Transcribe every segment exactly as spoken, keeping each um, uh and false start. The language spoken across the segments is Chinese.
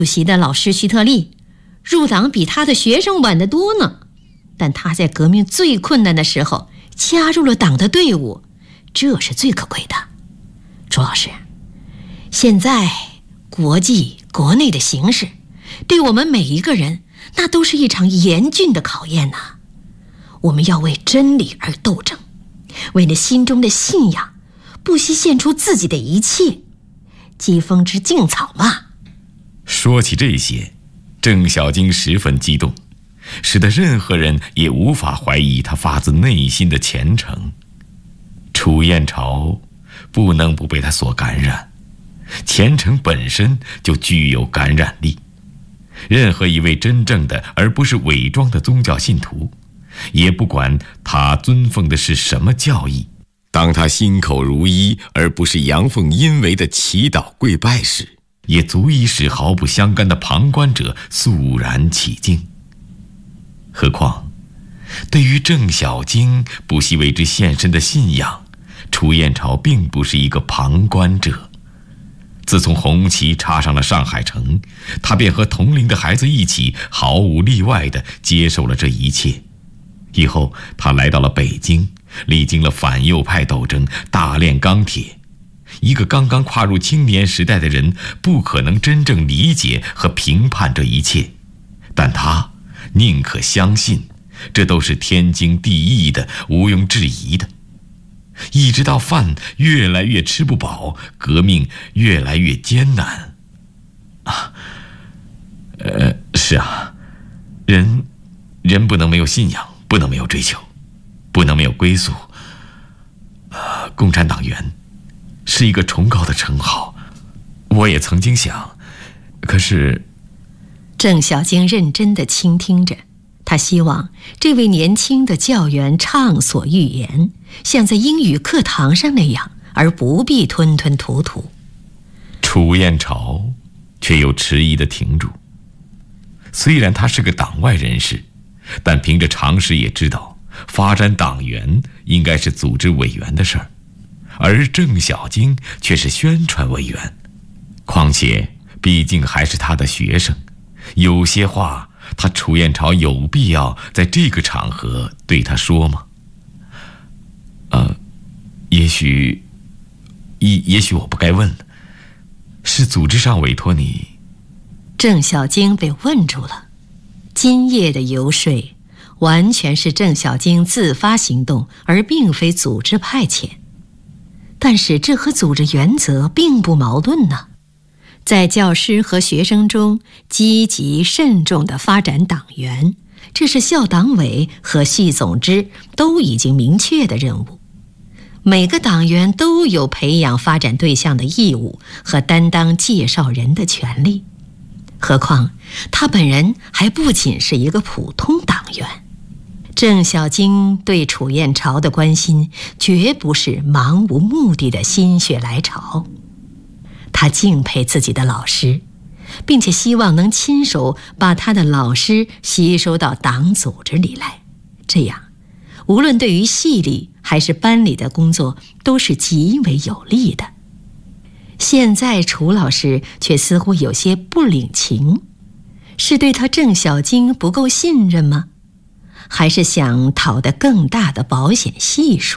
主席的老师徐特立，入党比他的学生晚得多呢。但他在革命最困难的时候加入了党的队伍，这是最可贵的。朱老师，现在国际国内的形势对我们每一个人那都是一场严峻的考验呐、啊。我们要为真理而斗争，为了心中的信仰不惜献出自己的一切，疾风之劲草嘛。 说起这些，郑小京十分激动，使得任何人也无法怀疑他发自内心的虔诚。楚燕朝不能不被他所感染，虔诚本身就具有感染力。任何一位真正的而不是伪装的宗教信徒，也不管他尊奉的是什么教义，当他心口如一而不是阳奉阴违的祈祷跪拜时，也足以使毫不相干的旁观者肃然起敬。何况对于郑小京不惜为之献身的信仰，楚燕朝并不是一个旁观者。自从红旗插上了上海城，他便和同龄的孩子一起毫无例外地接受了这一切。以后他来到了北京，历经了反右派斗争，大炼钢铁。一个刚刚跨入青年时代的人不可能真正理解和评判这一切，但他宁可相信这都是天经地义的，毋庸置疑的。一直到饭越来越吃不饱，革命越来越艰难啊！呃，是啊，人人不能没有信仰，不能没有追求，不能没有归宿。呃，共产党员是一个崇高的称号，我也曾经想，可是…… 郑小京认真地倾听着，他希望这位年轻的教员畅所欲言，像在英语课堂上那样，而不必吞吞吐吐。 楚燕朝却又迟疑地停住。虽然他是个党外人士，但凭着常识也知道，发展党员应该是组织委员的事儿，而郑小京却是宣传委员。况且毕竟还是他的学生，有些话他楚燕朝有必要在这个场合对他说吗？呃，也许也也许我不该问，是组织上委托你。 郑小京被问住了。今夜的游说完全是郑小京自发行动，而并非组织派遣。但是这和组织原则并不矛盾呢。在教师和学生中积极慎重地发展党员，这是校党委和系总支都已经明确的任务。每个党员都有培养发展对象的义务和担当介绍人的权利。何况他本人还不仅是一个普通党员。郑小京对楚燕朝的关心绝不是盲无目的的心血来潮。他敬佩自己的老师，并且希望能亲手把他的老师吸收到党组织里来，这样无论对于系里还是班里的工作都是极为有利的。现在楚老师却似乎有些不领情，是对他郑小京不够信任吗？还是想讨得更大的保险系数？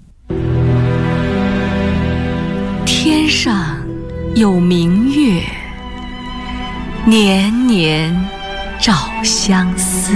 天上有明月，年年照相思。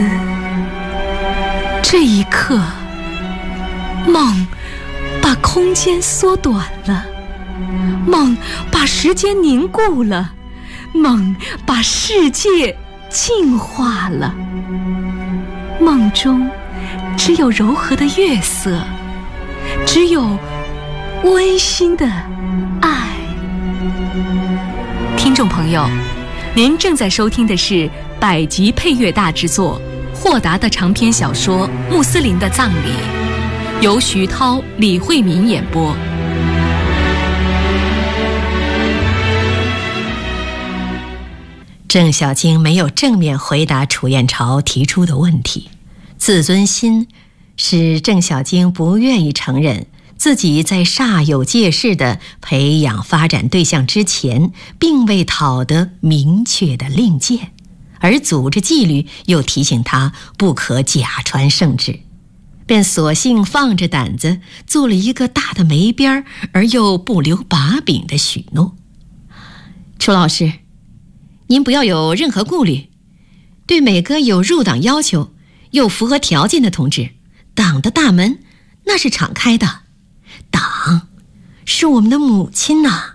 这一刻，梦把空间缩短了，梦把时间凝固了，梦把世界净化了。梦中只有柔和的月色，只有温馨的爱。听众朋友，您正在收听的是百集配乐大制作霍达的长篇小说《穆斯林的葬礼》，由徐涛、李慧敏演播。 郑小京没有正面回答楚燕朝提出的问题，自尊心使郑小京不愿意承认自己在煞有介事地培养发展对象之前，并未讨得明确的令箭，而组织纪律又提醒他不可假传圣旨，便索性放着胆子做了一个大的没边而又不留把柄的许诺。楚老师，您不要有任何顾虑，对每个有入党要求又符合条件的同志，党的大门那是敞开的。党是我们的母亲呐、啊。